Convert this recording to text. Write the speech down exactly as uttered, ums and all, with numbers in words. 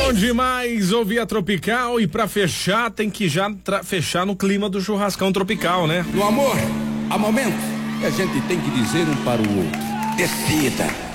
Bom demais ouvir a Tropical, e pra fechar tem que já fechar no clima do churrascão tropical, né? No amor, há momentos que a gente tem que dizer um para o outro: decida.